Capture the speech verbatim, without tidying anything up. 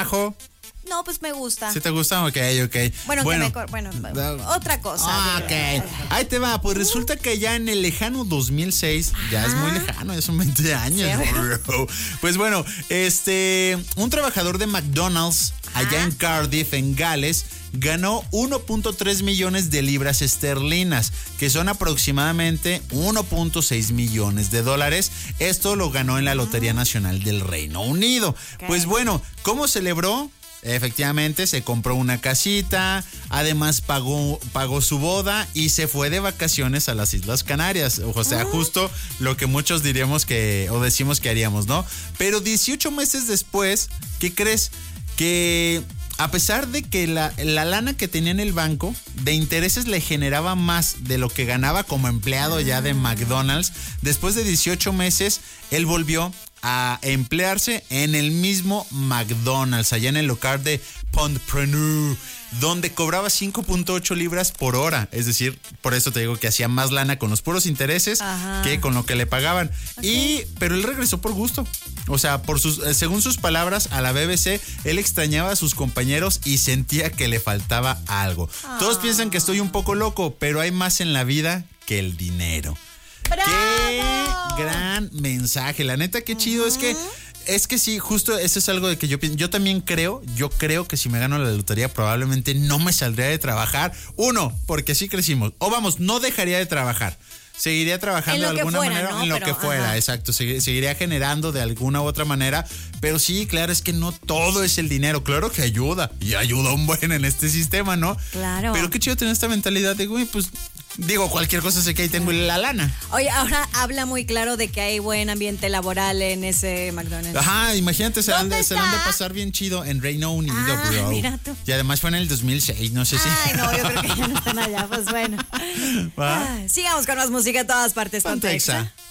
trabajo? No, pues me gusta. ¿Sí te gusta? Ok, ok. Bueno, bueno, que me cor- bueno otra cosa. Ah, ok. Ahí te va. Pues resulta que ya en el lejano dos mil seis, ya es muy lejano, ya son veinte años. Bro. Pues bueno, este, un trabajador de McDonald's allá en Cardiff, en Gales, ganó uno punto tres millones de libras esterlinas, que son aproximadamente uno punto seis millones de dólares. Esto lo ganó en la Lotería Nacional del Reino Unido. Okay. Pues bueno, ¿cómo celebró? Efectivamente, se compró una casita, además pagó, pagó su boda y se fue de vacaciones a las Islas Canarias. O sea, justo lo que muchos diríamos que, o decimos que haríamos, ¿no? Pero dieciocho meses después, ¿qué crees? Que a pesar de que la, la lana que tenía en el banco de intereses le generaba más de lo que ganaba como empleado ya de McDonald's, después de dieciocho meses, él volvió a emplearse en el mismo McDonald's, allá en el local de Pontpreneur, donde cobraba cinco punto ocho libras por hora. Es decir, por eso te digo que hacía más lana con los puros intereses Ajá. que con lo que le pagaban. Okay. Y, pero él regresó por gusto. O sea, por sus, según sus palabras a la B B C, él extrañaba a sus compañeros y sentía que le faltaba algo. Ah. Todos piensan que estoy un poco loco, pero hay más en la vida que el dinero. ¡Bravo! ¡Qué gran mensaje! La neta, qué chido. Uh-huh. Es que, es que sí, justo eso es algo de que yo pienso. Yo también creo, yo creo que si me gano la lotería probablemente no me saldría de trabajar. Uno, porque sí crecimos. O vamos, no dejaría de trabajar. Seguiría trabajando de alguna fuera, manera ¿no? en lo pero, que fuera, ajá. exacto. Seguiría generando de alguna u otra manera. Pero sí, claro, es que no todo es el dinero. Claro que ayuda. Y ayuda un buen en este sistema, ¿no? Claro. Pero qué chido tener esta mentalidad de, güey, pues... Digo, cualquier cosa sé que ahí tengo la lana. Oye, ahora habla muy claro de que hay buen ambiente laboral en ese McDonald's. Ajá, imagínate, se han de, se han de pasar bien chido en Reino Unido, ah, bro. Mira tú. Y además fue en el dos mil seis, no sé si. Ay, no, yo creo que ya no están allá, pues bueno. Ah, sigamos con más música en todas partes. Ponte Exa.